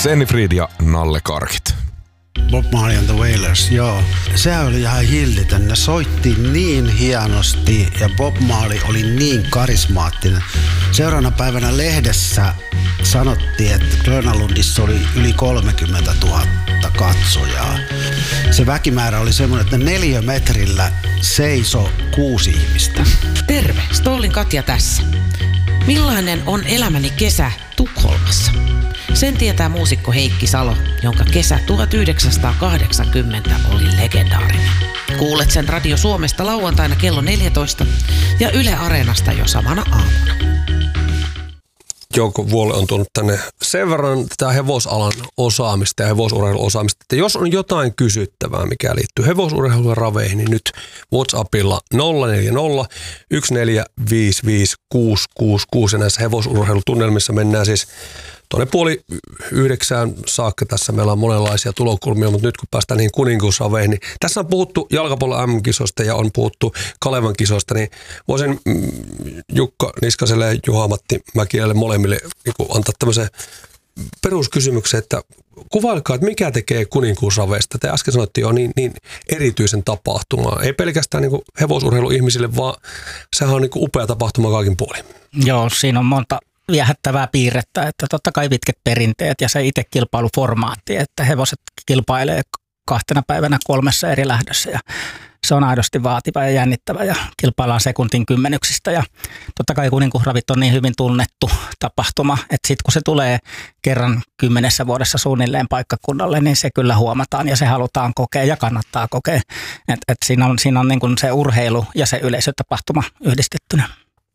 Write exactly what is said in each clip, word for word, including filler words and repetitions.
Senni Fried ja Nalle Karkit. Bob Marley and the Wailers, joo. Se oli ihan hillitön. Ne soitti niin hienosti ja Bob Marley oli niin karismaattinen. Seuraavana päivänä lehdessä sanottiin, että Grönalundissa oli yli kolmekymmentätuhatta katsojaa. Se väkimäärä oli semmoinen, että neliömetrillä seisoi kuusi ihmistä. Terve, Stollin Katja tässä. Millainen on elämäni kesä Tukholmassa? Sen tietää muusikko Heikki Salo, jonka kesä tuhatyhdeksänsataakahdeksankymmentä oli legendaarinen. Kuulet sen Radio Suomesta lauantaina kello neljätoista ja Yle Areenasta jo samana aamuna. Jouko Vuole on tuonut tänne sen verran tätä hevosalan osaamista ja hevosurheilun osaamista, että jos on jotain kysyttävää, mikä liittyy hevosurheilun ja raveihin, niin nyt WhatsAppilla nolla neljä nolla yksi neljä viisi viisi kuusi kuusi kuusi ja näissä hevosurheilutunnelmissa mennään siis tuonne puoli yhdeksään saakka. Tässä meillä on monenlaisia tulokulmia, mutta nyt kun päästään niihin kuninkuusraveihin, niin tässä on puhuttu jalkapallon äm äm-kisoista ja on puhuttu Kalevan kisoista, niin voisin Jukka Niskaselle ja Juha-Matti Mäkilälle molemmille antaa tämmöisen peruskysymyksen, että kuvailkaa, että mikä tekee kuninkuusraveista. Te äsken sanottiin jo niin, niin erityisen tapahtumaa. Ei pelkästään niin hevosurheiluihmisille, vaan sehän on niin upea tapahtuma kaikin puolin. Joo, siinä on monta viehättävää piirrettä, että totta kai pitkät perinteet ja se itse kilpailuformaatti, että hevoset kilpailee kahtena päivänä kolmessa eri lähdössä ja se on aidosti vaativa ja jännittävä ja kilpaillaan sekuntin kymmenyksistä ja totta kai kuninkuusravit on niin hyvin tunnettu tapahtuma, että sitten kun se tulee kerran kymmenessä vuodessa suunnilleen paikkakunnalle, niin se kyllä huomataan ja se halutaan kokea ja kannattaa kokea, että et siinä on, siinä on niin kuin se urheilu ja se yleisötapahtuma yhdistettynä.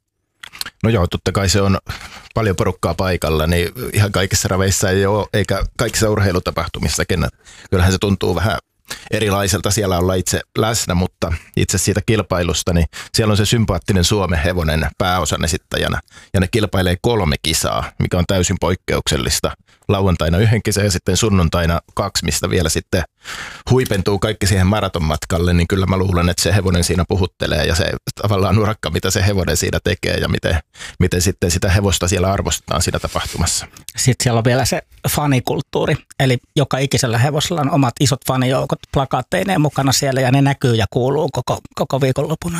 No joo, totta kai se on paljon porukkaa paikalla, niin ihan kaikissa raveissa ei ole, eikä kaikissa urheilutapahtumissakin. Kyllähän se tuntuu vähän erilaiselta siellä olla itse läsnä, mutta itse siitä kilpailusta, niin siellä on se sympaattinen Suomen hevonen pääosan esittäjänä. Ja ne kilpailee kolme kisaa, mikä on täysin poikkeuksellista. Lauantaina yhden kisan ja sitten sunnuntaina kaksi, mistä vielä sitten huipentuu kaikki siihen maratonmatkalle, niin kyllä mä luulen, että se hevonen siinä puhuttelee ja se tavallaan urakka, mitä se hevonen siinä tekee ja miten, miten sitten sitä hevosta siellä arvostetaan siinä tapahtumassa. Sitten siellä on vielä se fanikulttuuri, eli joka ikisellä hevosella on omat isot fanijoukot plakaatteineen mukana siellä ja ne näkyy ja kuuluu koko, koko viikonlopuna.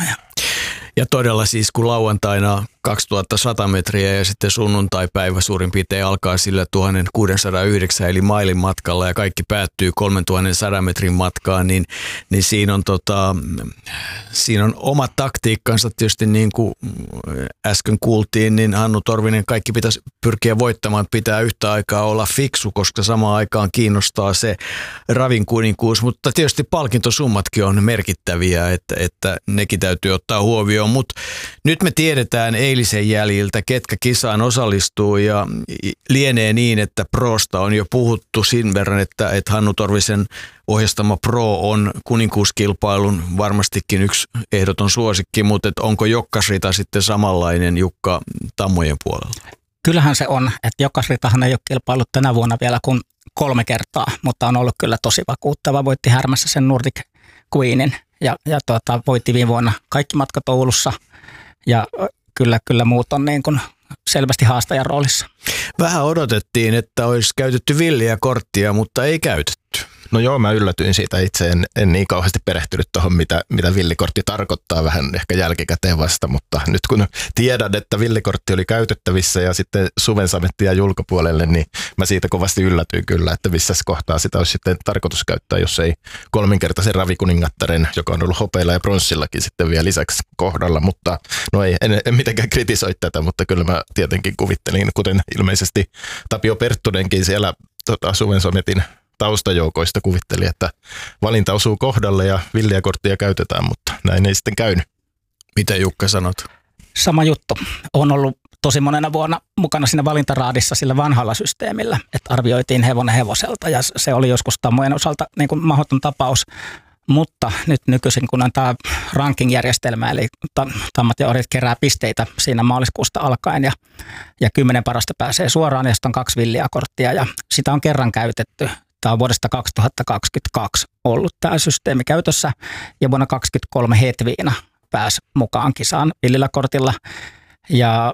Ja todella siis kun lauantaina kaksituhattasata metriä ja sitten sunnuntaipäivä suurin piirtein alkaa sillä tuhatkuusisataayhdeksän eli mailin matkalla ja kaikki päättyy kolmetuhatta metrin matkaan, niin, niin siinä, on tota, siinä on oma taktiikkansa tietysti niin kuin äsken kuultiin, niin Hannu Torvinen kaikki pitäisi pyrkiä voittamaan, pitää yhtä aikaa olla fiksu, koska samaan aikaan kiinnostaa se ravin kuninkuus, mutta tietysti palkintosummatkin on merkittäviä, että, että nekin täytyy ottaa huomioon, mutta nyt me tiedetään eilisen jäljiltä, ketkä kisaan osallistuu ja lienee niin, että Prosta on jo puhuttu sen verran, että, että Hannu Torvisen ohjastama Pro on kuninkuuskilpailun varmastikin yksi ehdoton suosikki, mutta että onko Jokkasrita sitten samanlainen Jukka Tammojen puolella? Kyllähän se on, että Jokkasritahan ei ole kilpailut tänä vuonna vielä kuin kolme kertaa, mutta on ollut kyllä tosi vakuuttava. Voitti Härmässä sen Nordic Queenin ja, ja tuota, voitti viime vuonna kaikki matkat Oulussa ja kyllä, kyllä muut on niin kuin selvästi haastajan roolissa. Vähän odotettiin, että olisi käytetty villiä korttia, mutta ei käytetty. No joo, mä yllätyin siitä itse, en, en niin kauheasti perehtynyt tuohon, mitä, mitä villikortti tarkoittaa vähän ehkä jälkikäteen vasta, mutta nyt kun tiedän, että villikortti oli käytettävissä ja sitten suvensametti jäi ulkopuolelle, niin mä siitä kovasti yllätyin kyllä, että missä kohtaa sitä olisi sitten tarkoitus käyttää, jos ei kolminkertaisen ravikuningattaren, joka on ollut hopeilla ja pronssillakin sitten vielä lisäksi kohdalla, mutta no ei, en, en mitenkään kritisoi tätä, mutta kyllä mä tietenkin kuvittelin, kuten ilmeisesti Tapio Perttunenkin siellä tota, suvensametin taustajoukoista kuvitteli, että valinta osuu kohdalle ja villiä korttia käytetään, mutta näin ei sitten käynyt. Mitä Jukka sanot? Sama juttu. On ollut tosi monena vuonna mukana siinä valintaraadissa sillä vanhalla systeemillä, että arvioitiin hevonen hevoselta ja se oli joskus tammojen osalta niin kuin mahdoton tapaus. Mutta nyt nykyisin, kun on tämä ranking-järjestelmä, eli tammat ja orit kerää pisteitä siinä maaliskuusta alkaen ja, ja kymmenen parasta pääsee suoraan ja sitten on kaksi villiä korttia ja sitä on kerran käytetty. Tämä on vuodesta kaksituhattakaksikymmentäkaksi ollut tämä systeemi käytössä ja vuonna kaksituhattakaksikymmentäkolme Hetviina pääsi mukaan kisaan villillä kortilla. Ja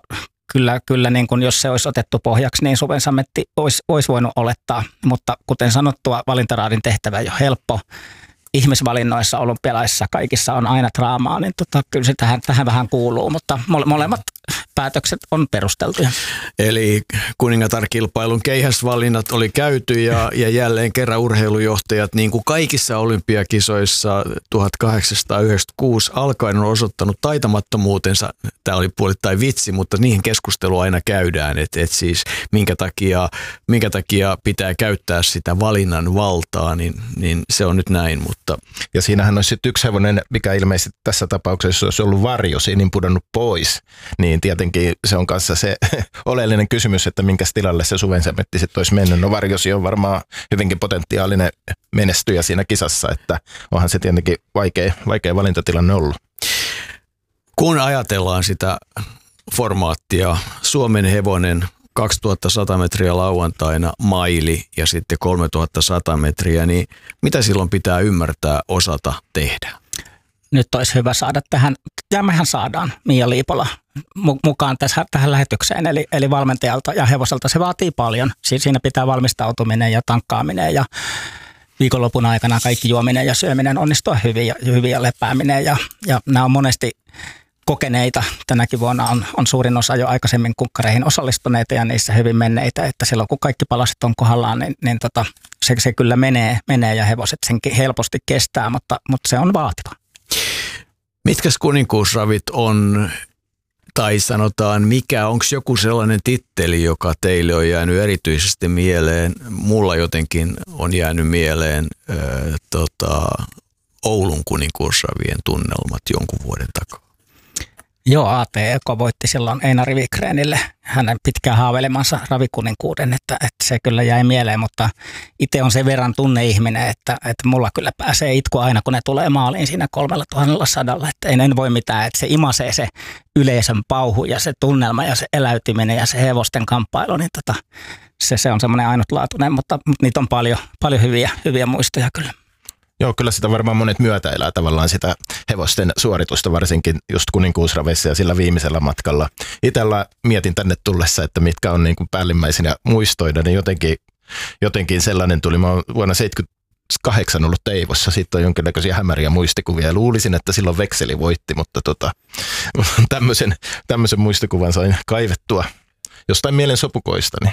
kyllä, kyllä niin kuin jos se olisi otettu pohjaksi, niin Suven Sametti olisi, olisi voinut olettaa. Mutta kuten sanottua, valintaraadin tehtävä ei ole helppo. Ihmisvalinnoissa, olympialaisissa, kaikissa on aina draamaa, niin tota, kyllä se tähän, tähän vähän kuuluu, mutta molemmat päätökset on perusteltuja. Eli kuningatar-kilpailun keihäsvalinnat oli käyty ja, ja jälleen kerran urheilujohtajat, niin kuin kaikissa olympiakisoissa tuhatkahdeksansataayhdeksänkymmentäkuusi alkaen on osoittanut taitamattomuutensa. Tämä oli puolittain vitsi, mutta niihin keskustelua aina käydään, että et siis minkä takia, minkä takia pitää käyttää sitä valinnan valtaa, niin, niin se on nyt näin. Mutta. Ja siinähän olisi sitten yksi hevonen, mikä ilmeisesti tässä tapauksessa olisi ollut varjo, siinä pudonnut pois, niin tietenkin se on kanssa se oleellinen kysymys, että minkä tilalle se Suven Sametti sitten olisi mennyt. No varjosi on varmaan hyvinkin potentiaalinen menestyjä siinä kisassa, että onhan se tietenkin vaikea, vaikea valintatilanne ollut. Kun ajatellaan sitä formaattia, Suomen hevonen kaksituhattasata metriä lauantaina, maili ja sitten kolmetuhattasata metriä, niin mitä silloin pitää ymmärtää, osata tehdä? Nyt olisi hyvä saada tähän, ja mehän saadaan Mia Liipola mukaan tässä, tähän lähetykseen, eli, eli valmentajalta ja hevoselta. Se vaatii paljon. Siinä pitää valmistautuminen ja tankkaaminen ja viikonlopun aikana kaikki juominen ja syöminen onnistua hyvin ja, hyvin ja lepääminen. Ja, ja nämä on monesti kokeneita. Tänäkin vuonna on, on suurin osa jo aikaisemmin kunkkareihin osallistuneita ja niissä hyvin menneitä, että silloin kun kaikki palaset on kohdallaan, niin, niin tota, se, se kyllä menee, menee ja hevoset sen helposti kestää, mutta, mutta se on vaativa. Mitkäs kuninkuusravit on, tai sanotaan mikä, onko joku sellainen titteli, joka teille on jäänyt erityisesti mieleen? Mulla jotenkin on jäänyt mieleen äh, tota, Oulun kuninkuusravien tunnelmat jonkun vuoden takaa. Joo, A T E K voitti silloin Einari Wikgrenille hänen pitkään haaveilemansa ravikuninkuuden, että, että se kyllä jäi mieleen, mutta itse on sen verran tunneihminen, että, että mulla kyllä pääsee itku aina, kun ne tulee maaliin siinä kolmella tuhannella sadalla, että en, en voi mitään, että se imasee se yleisön pauhu ja se tunnelma ja se eläytyminen ja se hevosten kamppailu, niin tota, se, se on semmoinen ainutlaatuinen, mutta, mutta niitä on paljon, paljon hyviä, hyviä muistoja kyllä. Joo, kyllä sitä varmaan monet myötäelää tavallaan sitä hevosten suoritusta, varsinkin just kuninkuusraveissa ja sillä viimeisellä matkalla. Itellä mietin tänne tullessa, että mitkä on niin kuin päällimmäisinä muistoina, niin jotenkin, jotenkin sellainen tuli. Mä oon vuonna seitsemänkymmentäkahdeksan ollut Teivossa, sitten on jonkinnäköisiä hämäriä muistikuvia ja luulisin, että silloin vekseli voitti, mutta tota, tämmöisen, tämmöisen muistikuvan sain kaivettua jostain mielen sopukoista, niin.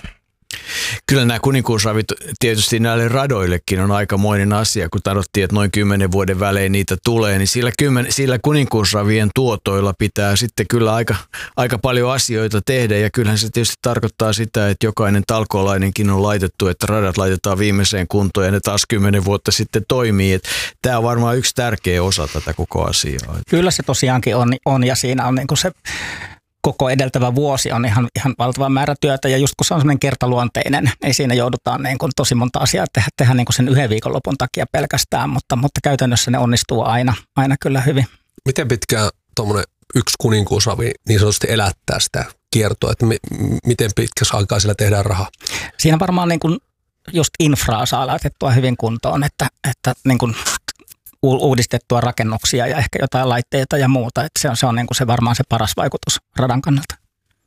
Kyllä nämä kuninkuusravit tietysti näille radoillekin on aikamoinen asia, kun tarvittiin, että noin kymmenen vuoden välein niitä tulee, niin sillä, kymmen, sillä kuninkuusravien tuotoilla pitää sitten kyllä aika, aika paljon asioita tehdä ja kyllähän se tietysti tarkoittaa sitä, että jokainen talkoolainenkin on laitettu, että radat laitetaan viimeiseen kuntoon ja ne taas kymmenen vuotta sitten toimii. Että tämä on varmaan yksi tärkeä osa tätä koko asiaa. Kyllä se tosiaankin on, on ja siinä on niin kuin se koko edeltävä vuosi on ihan, ihan valtava määrä työtä ja just kun se on semmoinen kertaluonteinen, niin siinä joudutaan niin kuin tosi monta asiaa tehdä, tehdä niin kuin sen yhden viikonlopun takia pelkästään, mutta, mutta käytännössä ne onnistuu aina, aina kyllä hyvin. Miten pitkään tuommoinen yksi kuninkuusravi niin sanotusti elättää sitä kiertoa, että mi- miten pitkässä aikaa sillä tehdään rahaa? Siinä varmaan niin kuin just infraa saa laitettua hyvin kuntoon, että, että niin kuin uudistettua rakennuksia ja ehkä jotain laitteita ja muuta. Että se on, se on niin kuin se varmaan se paras vaikutus radan kannalta.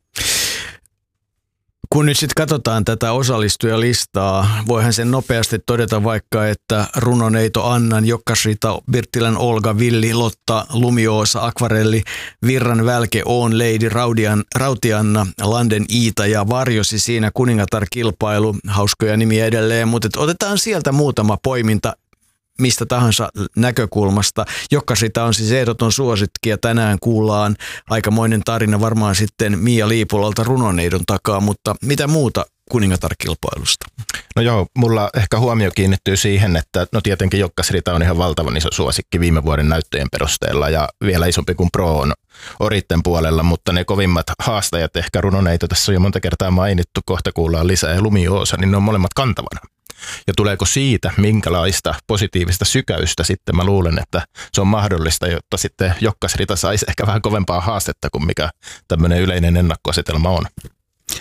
Kun nyt sitten katsotaan tätä osallistujalistaa, voihan sen nopeasti todeta vaikka, että Runoneito Annan, Jokkasriita, Birttilän Olga, Villi, Lotta, Lumioosa, Akvarelli, Virran Välke, Oon Lady, Raudian, Rautianna, Landen Iita ja Varjosi siinä kuningatar-kilpailu. Hauskoja nimiä edelleen, mutta otetaan sieltä muutama poiminta mistä tahansa näkökulmasta. Jokkasriita on siis ehdoton suosikki ja tänään kuullaan aikamoinen tarina varmaan sitten Mia Liipolalta Runoneidon takaa, mutta mitä muuta kuningatar-kilpailusta? No joo, mulla ehkä huomio kiinnittyy siihen, että no tietenkin Jokkasriita on ihan valtavan iso suosikki viime vuoden näyttöjen perusteella ja vielä isompi kuin Pro on Oritten puolella, mutta ne kovimmat haastajat, ehkä Runoneito tässä on jo monta kertaa mainittu, kohta kuullaan lisää ja Lumioosa, niin ne on molemmat kantavana. Ja tuleeko siitä minkälaista positiivista sykäystä sitten, mä luulen, että se on mahdollista, jotta sitten Jokkasriita saisi ehkä vähän kovempaa haastetta kuin mikä tämmöinen yleinen ennakkoasetelma on.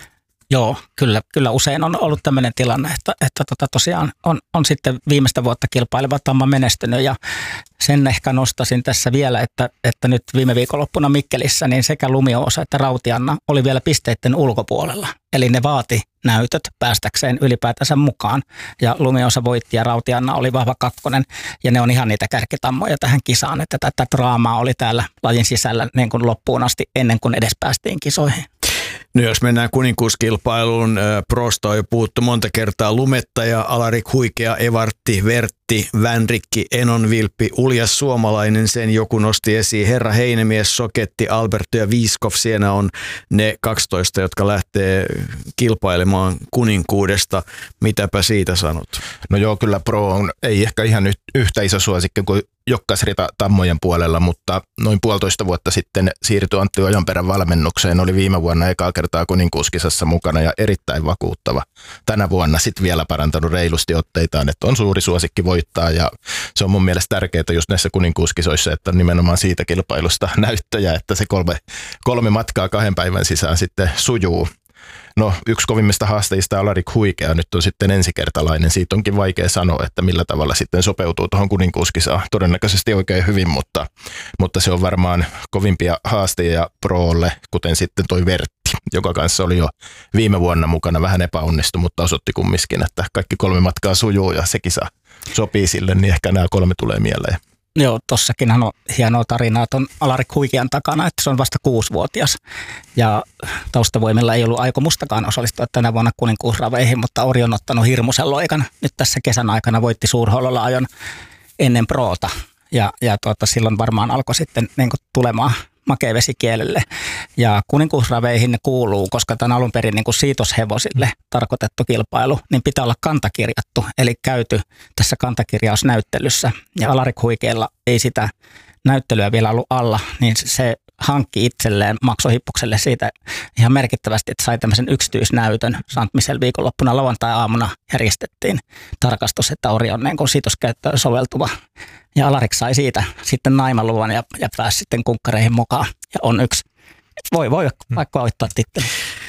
Joo, kyllä, kyllä usein on ollut tämmöinen tilanne, että, että tota tosiaan on, on sitten viimeistä vuotta kilpaileva tamma menestynyt ja sen ehkä nostasin tässä vielä, että, että nyt viime viikonloppuna Mikkelissä niin sekä Lumioosa että Rautianna oli vielä pisteiden ulkopuolella. Eli ne vaati näytöt päästäkseen ylipäätänsä mukaan ja Lumioosa voitti ja Rautianna oli vahva kakkonen ja ne on ihan niitä kärkitammoja tähän kisaan, että tätä draamaa oli täällä lajin sisällä niin kuin loppuun asti ennen kuin edes päästiin kisoihin. No jos mennään kuninkuuskilpailuun, Prosta on jo puhuttu monta kertaa, Lumettaja, Alarik Huikea, Evartti, Vertti, Vänrikki, Enonvilppi, uljas suomalainen, sen joku nosti esiin, Herra Heinemies, Soketti, Alberto ja Viiskov, siinä on ne kaksitoista, jotka lähtee kilpailemaan kuninkuudesta. Mitäpä siitä sanot? No joo, kyllä Pro on, ei ehkä ihan yhtä iso suosikki kuin Jokkasrita Tammojen puolella, mutta noin puolitoista vuotta sitten siirtyi Antti Ojanperän valmennukseen, oli viime vuonna ekaa kertaa kuninkuuskisassa mukana ja erittäin vakuuttava. Tänä vuonna sitten vielä parantanut reilusti otteitaan, että on suuri suosikki voittaa ja se on mun mielestä tärkeää just näissä kuninkuuskisoissa, että on nimenomaan siitä kilpailusta näyttöjä, että se kolme, kolme matkaa kahden päivän sisään sitten sujuu. No yksi kovimmista haastajista Alarik Huikea nyt on sitten ensikertalainen. Siitä onkin vaikea sanoa, että millä tavalla sitten sopeutuu tuohon kuninkuuskisaan. Todennäköisesti oikein hyvin, mutta, mutta se on varmaan kovimpia haastajia Prolle, kuten sitten toi Vertti, joka kanssa oli jo viime vuonna mukana. Vähän epäonnistui, mutta osoitti kumminkin, että kaikki kolme matkaa sujuu ja se kisa sopii sille, niin ehkä nämä kolme tulee mieleen. Joo, tossakinhan on hienoa tarinaa tuon Alarik Huikean takana, että se on vasta kuusivuotias ja taustavoimilla ei ollut aikomustakaan osallistua tänä vuonna kuninkuusraveihin, mutta Ori on ottanut hirmuisen loikan. Nyt tässä kesän aikana voitti Suurhollolla ajon ennen Proota ja, ja tuota, silloin varmaan alkoi sitten niin kuin tulemaan makeavesikielelle. Ja kuninkuusraveihin ne kuuluu, koska tämä on alun perin niin kuin siitoshevosille tarkoitettu kilpailu, niin pitää olla kantakirjattu, eli käyty tässä kantakirjausnäyttelyssä. Ja Alarik Huikeella ei sitä näyttelyä vielä ollut alla, niin se hankki itselleen maksohippukselle siitä ihan merkittävästi, että sai tämmöisen yksityisnäytön. Santmisella viikonloppuna lauantai-aamuna järjestettiin tarkastus, että Ori on niin kuin siitoskäyttöön soveltuva. Ja Alarik sai siitä sitten naimaluvan ja, ja pääsi sitten kunkkareihin mukaan. Ja on yksi. Voi, voi vaikka voittaa titteli.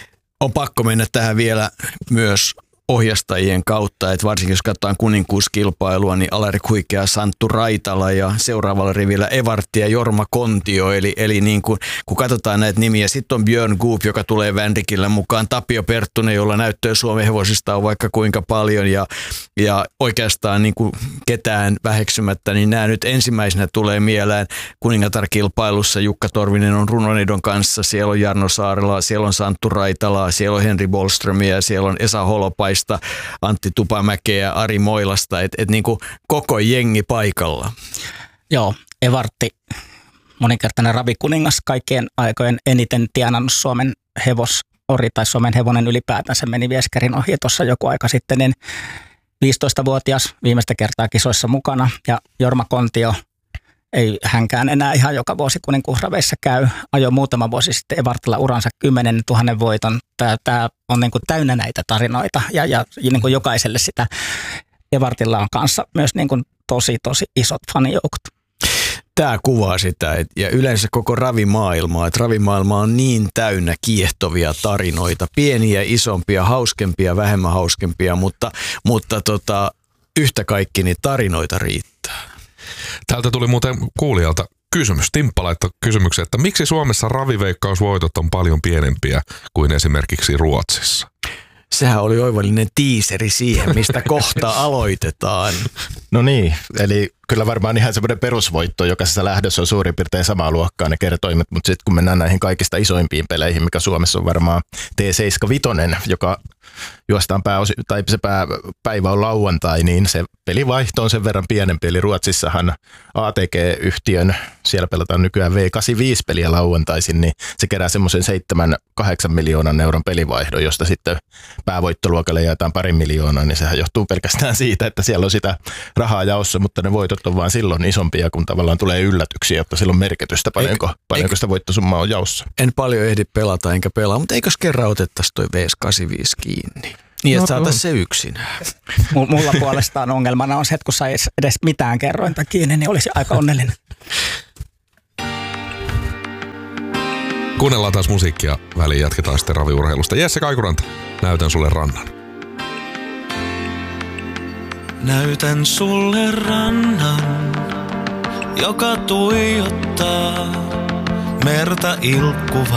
On pakko mennä tähän vielä myös ohjastajien kautta, että varsinkin jos katsotaan kuninkuuskilpailua, niin Alarik Huikea, Santtu Raitala ja seuraavalla rivillä Evartti ja Jorma Kontio, eli, eli niin kuin, kun katsotaan näitä nimiä, sitten on Björn Goop, joka tulee Vänrikillä mukaan, Tapio Perttunen, jolla näyttöä Suomen hevosista on vaikka kuinka paljon ja, ja oikeastaan niin kuin ketään väheksymättä, niin nämä nyt ensimmäisenä tulee mieleen kuningatar-kilpailussa. Jukka Torvinen on Runonidon kanssa, siellä on Jarno Saarela, siellä on Santtu Raitalaa, siellä on Henri Bollströmiä, siellä on Esa Holopaista, Antti Tupamäkeä, Ari Moilasta, että et niinku koko jengi paikalla. Joo, Evartti, moninkertainen ravikuningas, kaikkien aikojen eniten tienannut Suomen hevosori tai Suomen hevonen ylipäätänsä meni Vieskärin ohi tuossa joku aika sitten, niin viisitoistavuotias viimeistä kertaa kisoissa mukana ja Jorma Kontio ei hänkään enää ihan joka vuosi kuninkuusraveissa käy. Ajo muutama vuosi sitten Evartilla uransa kymmenen tuhannen voiton. Tämä, tämä on niin kuin täynnä näitä tarinoita ja, ja niin kuin jokaiselle sitä Evartilla on kanssa myös niin kuin tosi, tosi isot fanijoukot. Tämä kuvaa sitä, et, ja yleensä koko ravimaailmaa, että ravimaailma on niin täynnä kiehtovia tarinoita, pieniä, isompia, hauskempia, vähemmän hauskempia, mutta, mutta tota, yhtä kaikki niin tarinoita riittää. Täältä tuli muuten kuulijalta kysymys. Timppa laittoi kysymyksen, että miksi Suomessa raviveikkausvoitot on paljon pienempiä kuin esimerkiksi Ruotsissa? Sehän oli oivallinen tiiseri siihen, mistä kohta aloitetaan. No niin, eli kyllä varmaan ihan semmoinen perusvoitto, jokaisessa lähdössä on suurin piirtein samaa luokkaa ne kertoimet, mutta sitten kun mennään näihin kaikista isoimpiin peleihin, mikä Suomessa on varmaan T seitsemänkymmentäviisi, joka juostaan pääosi, tai se pää, päivä on lauantai, niin se pelivaihto on sen verran pienempi, eli Ruotsissahan A T G-yhtiön, siellä pelataan nykyään V kahdeksankymmentäviisi peliä lauantaisin, niin se kerää semmoisen seitsemän kahdeksan miljoonan euron pelivaihdon, josta sitten päävoittoluokalle jaetaan pari miljoonaa, niin sehän johtuu pelkästään siitä, että siellä on sitä rahaa jaossa, mutta ne voitot on vaan silloin isompia, kun tavallaan tulee yllätyksiä, jotta sillä on merkitystä, paljonko, paljonko sitä voittosummaa on jaossa. En paljon ehdi pelata enkä pelaa, mutta eikös kerran otettaisi toi V kahdeksankymmentäviisi kiinni? Niin, että no, saataisiin se yksinään. Mulla puolestaan ongelmana on se, että kun saisi edes mitään kerrointa kiinni, niin olisi aika onnellinen. Kuunnellaan taas musiikkia väliin, jatketaan sitten raviurheilusta. Jesse Kaikuranta, näytän sulle rannan. Näytän sulle rannan, joka tuijottaa merta ilkkuva